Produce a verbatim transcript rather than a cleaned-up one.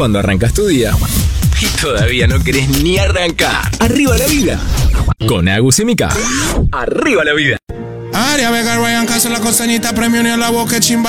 cuando arrancas tu día y todavía no querés ni arrancar. ¡Arriba la vida! Con Agus y Mika. ¡Arriba la vida! Aria Vega, Ryan Castro, la costañita, premio ni a la boca, chimba.